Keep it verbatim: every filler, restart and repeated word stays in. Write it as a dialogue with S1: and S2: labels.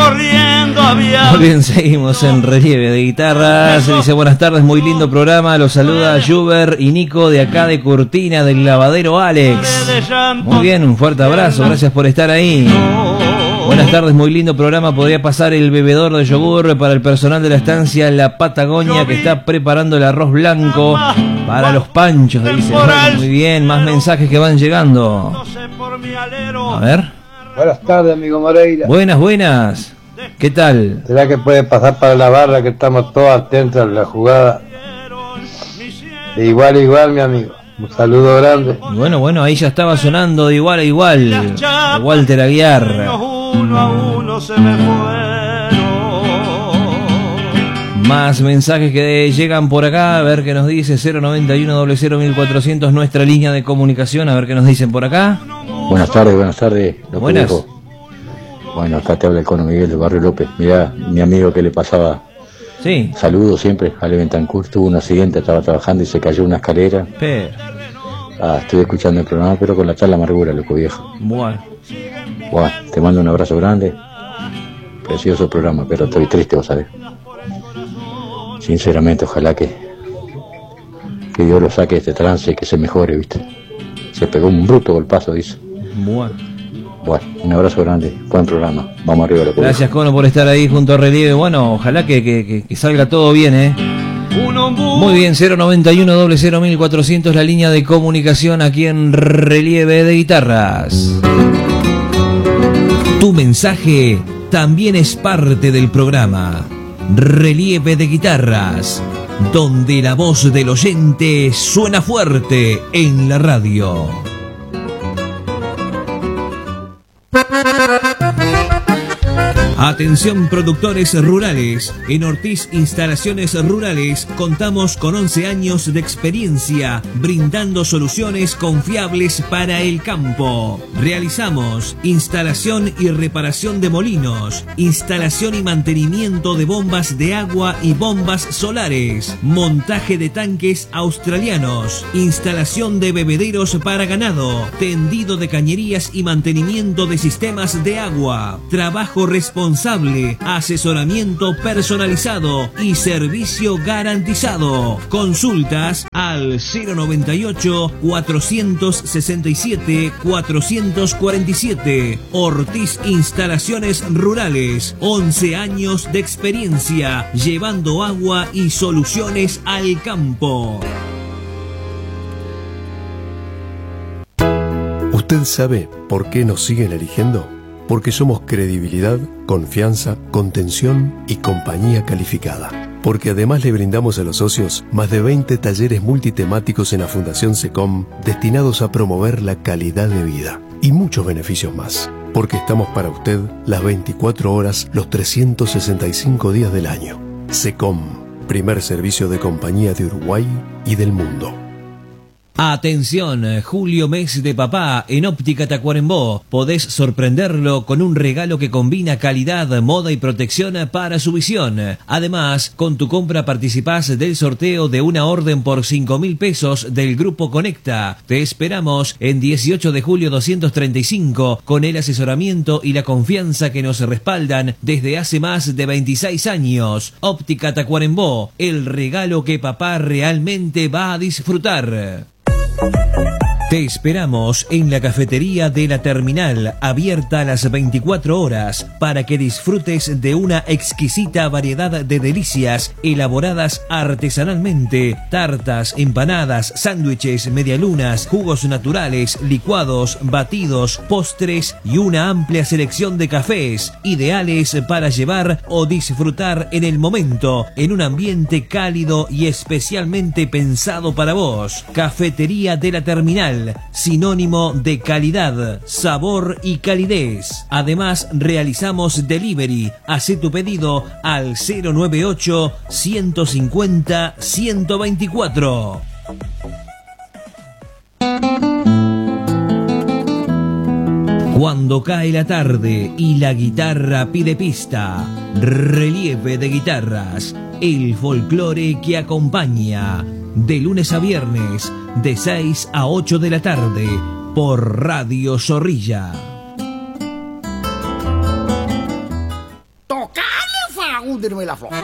S1: corriendo había.
S2: Muy bien, seguimos en Relieve de Guitarras. Dice buenas tardes, muy lindo programa. Los saluda Juber y Nico de acá de Cortina del lavadero Alex. Muy bien, un fuerte abrazo, gracias por estar ahí. Buenas tardes, muy lindo programa. Podría pasar el bebedor de yogur para el personal de la estancia La Patagonia que está preparando el arroz blanco para los panchos, dice. Bueno, muy bien, más mensajes que van llegando. A ver.
S3: Buenas tardes, amigo Moreira.
S2: Buenas, buenas. ¿Qué tal?
S3: ¿Será que puede pasar para la barra, que estamos todos atentos a la jugada? De igual a igual, mi amigo. Un saludo grande.
S2: Bueno, bueno, ahí ya estaba sonando de igual a igual. De Walter Aguiar.
S1: Uno a uno se me fueron.
S2: Más mensajes que llegan por acá. A ver qué nos dice. Cero noventa y uno, cero cero mil cuatrocientos, nuestra línea de comunicación. A ver qué nos dicen por acá.
S4: Buenas tardes, buenas tardes.
S2: Buenas.
S4: Dijo. Bueno, acá te habla el Cono Miguel de Barrio López. Mirá, mi amigo que le pasaba
S2: sí.
S4: saludos siempre, Ale Bentancur, tuvo un accidente, estaba trabajando y se cayó una escalera.
S2: Pero.
S4: Ah, estoy escuchando el programa, pero con la charla amargura, loco viejo.
S2: Bueno.
S4: Bueno, te mando un abrazo grande. Precioso programa, pero estoy triste, vos sabés. Sinceramente, ojalá que que Dios lo saque de este trance y que se mejore, ¿viste? Se pegó un bruto golpazo, dice.
S2: Bueno.
S4: Bueno, un abrazo grande, buen programa. Vamos arriba, loco.
S2: Gracias, Cono, por estar ahí junto a Relieve. Bueno, ojalá que, que, que, que salga todo bien, ¿eh? Muy bien, cero noventa y uno, cero cero mil cuatrocientos, la línea de comunicación aquí en Relieve de Guitarras. Tu mensaje también es parte del programa Relieve de Guitarras, donde la voz del oyente suena fuerte en la radio. Atención productores rurales, en Ortiz Instalaciones Rurales contamos con once años de experiencia brindando soluciones confiables para el campo. Realizamos instalación y reparación de molinos, instalación y mantenimiento de bombas de agua y bombas solares, montaje de tanques australianos, instalación de bebederos para ganado, tendido de cañerías y mantenimiento de sistemas de agua, trabajo responsable, asesoramiento personalizado y servicio garantizado. Consultas al cero noventa y ocho, cuatrocientos sesenta y siete, cuatrocientos cuarenta y siete. Ortiz Instalaciones Rurales, once años de experiencia llevando agua y soluciones al campo.
S5: ¿Usted sabe por qué nos siguen eligiendo? Porque somos credibilidad, confianza, contención y compañía calificada. Porque además le brindamos a los socios más de veinte talleres multitemáticos en la Fundación SECOM destinados a promover la calidad de vida y muchos beneficios más. Porque estamos para usted las veinticuatro horas, los trescientos sesenta y cinco días del año. SECOM, primer servicio de compañía de Uruguay y del mundo.
S2: Atención, julio mes de papá en Óptica Tacuarembó. Podés sorprenderlo con un regalo que combina calidad, moda y protección para su visión. Además, con tu compra participás del sorteo de una orden por cinco mil pesos del Grupo Conecta. Te esperamos en dieciocho de julio doscientos treinta y cinco con el asesoramiento y la confianza que nos respaldan desde hace más de veintiséis años. Óptica Tacuarembó, el regalo que papá realmente va a disfrutar. Te esperamos en la cafetería de la terminal, abierta a las veinticuatro horas, para que disfrutes de una exquisita variedad de delicias elaboradas artesanalmente: tartas, empanadas, sándwiches, medialunas, jugos naturales, licuados, batidos, postres y una amplia selección de cafés, ideales para llevar o disfrutar en el momento, en un ambiente cálido y especialmente pensado para vos. Cafetería de la terminal, sinónimo de calidad, sabor y calidez. Además, realizamos delivery. Hacé tu pedido al cero noventa y ocho, ciento cincuenta, ciento veinticuatro. Cuando cae la tarde y la guitarra pide pista, Relieve de Guitarras, el folclore que acompaña, de lunes a viernes, de seis a ocho de la tarde, por Radio Zorrilla.
S6: último de la flor.